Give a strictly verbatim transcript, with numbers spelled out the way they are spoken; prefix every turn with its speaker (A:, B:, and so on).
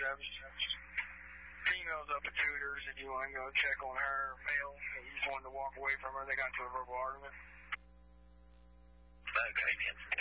A: I was females up at Tudor's, if you want to go check on her. Male, he just wanted to walk away from her. They got into a verbal argument.
B: Okay, man.